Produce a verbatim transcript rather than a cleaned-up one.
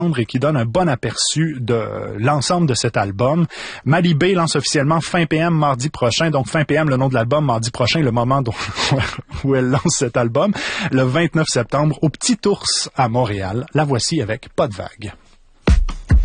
et qui donne un bon aperçu de l'ensemble de cet album. Maddie B lance officiellement fin P M mardi prochain, donc fin P M le nom de l'album, mardi prochain le moment dont, où elle lance cet album, le vingt-neuf septembre au Petit Ours à Montréal. La voici avec Pas de vague.